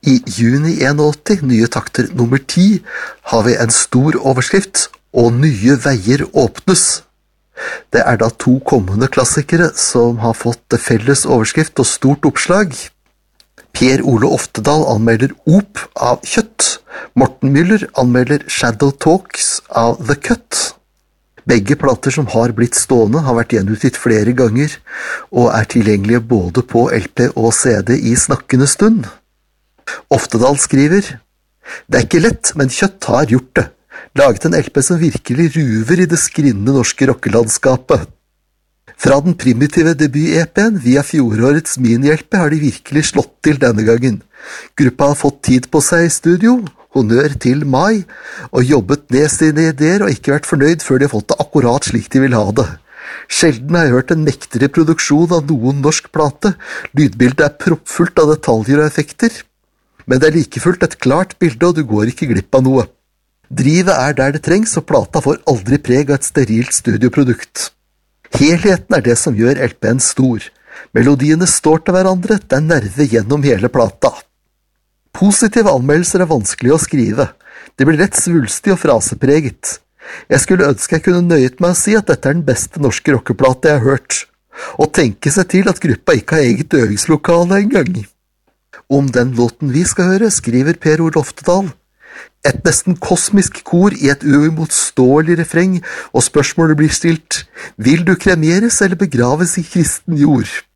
I juni 81, nye takter nummer 10, har vi en stor overskrift, og nye veier åpnes. Det er da to kommende klassikere som har fått felles overskrift og stort oppslag. Per Ole Oftedal anmelder Op av Kjøtt. Morten Müller anmelder Shadow Talks av The Cut. Begge plater som har blitt stående har vært gjenutgitt flere ganger, og er tilgjengelige både på LP og CD i snakkende stund. Oftedal skriver: Det er ikke lett, men Kjøtt har gjort det. Laget en LP som virkelig ruver i det skrinnende norske rockelandskapet. Fra den primitive debut-EP'en via fjorårets mini-LP har de virkelig slått til denne gangen. Gruppa har fått tid på seg i studio, honnør til Mai, og jobbet ned sine ideer og ikke vært fornøyd før de har fått det akkurat slik de vil ha det. Sjelden har jeg hørt en mektigere produksjon av noen norsk plate. Lydbildet er proppfullt av detaljer og effekter, men det er likefullt et klart bilde, og du går ikke glipp av noe. Drivet er der det trengs, og plata får aldri preg av et sterilt studioprodukt. Helheten er det som gjør LP-en stor. Melodiene står til hverandre, det er nerve gjennom hele plata. Positive anmeldelser er vanskelig å skrive. Det blir rett svulstig og frasepreget. Jeg skulle ønske jeg kunne nøyet meg å si at dette er den beste norske rockeplate jeg har hørt. Og tenke seg til at gruppa ikke har eget øvingslokale engang. Om den låten vi skal høre, skriver Per Ole Oftedal: Et nesten kosmisk kor i et uimotståelig refreng, og spørsmålet blir stilt: Vil du kremeres eller begraves i kristen jord?